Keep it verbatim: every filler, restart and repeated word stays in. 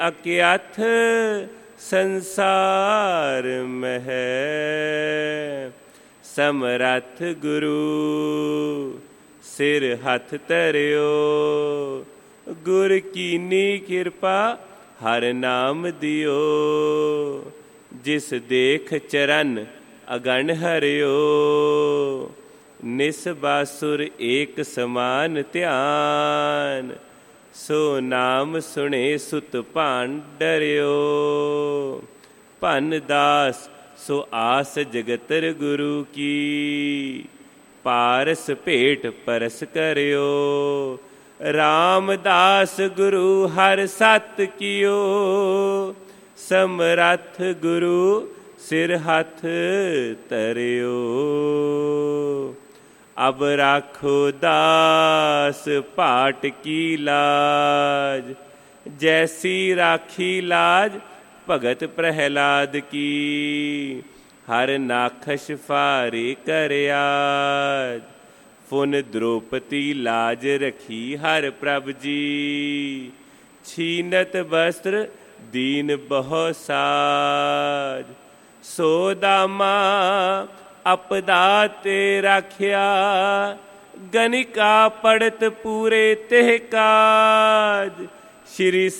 ਅਕਿਆਥ ਸੰਸਾਰ ਮਹਿ। ਸਮਰੱਥ ਗੁਰੂ ਸਿਰ ਹੱਥ ਧਰਿਓ, ਗੁਰ ਕੀਨੀ ਕਿਰਪਾ ਹਰ ਨਾਮ ਦਿਓ। ਜਿਸ ਦੇਖ ਚਰਨ ਅਗਨ ਹਰਿਓ, ਨਿਸ ਬਾਸੁਰ ਏਕ ਸਮਾਨ ਧਿਆਨ। ਸੋ ਨਾਮ ਸੁਣੇ ਸੁਤ ਭਾਨ ਡਰਿਓ, ਭਨ ਦਾਸ ਸੋ ਆਸ ਜਗਤਰ ਗੁਰੂ ਕੀ। ਪਾਰਸ ਭੇਟ ਪਰਸ ਕਰਿਓ, ਰਾਮਦਾਸ ਗੁਰੂ ਹਰਿ ਸਤਿ ਕੀਓ। ਸਮਰੱਥ ਗੁਰੂ ਸਿਰ ਹੱਥ ਧਰਿਓ, ਅਬ ਰਾਖੋ ਦਾਸ ਭਾਟ ਕੀ ਲਾਜ। ਜੈਸੀ ਰਾਖੀ ਲਾਜ ਭਗਤ ਪ੍ਰਹਿਲਾਦ ਕੀ। ਹਰ ਨਾਖਸ਼ ਫਾਰੇ ਕਰਿਆਜ, ਫੁਨ ਦ੍ਰੋਪਤੀ ਲਾਜ ਰਖੀ ਹਰ ਪ੍ਰਭ ਜੀ। ਛੀਨਤ ਬਸਤਰ ਦੀਨ ਬਹੁ ਸਾਜ, ਸੋ ਦਾਮਾ ਅਪਦਾ ਤੇ ਰਾਖਿਆ। ਗਨਿਕਾ ਪੜਤ ਪੂਰੇ ਤਿਹ ਕਾਜ, ਸ਼੍ਰੀ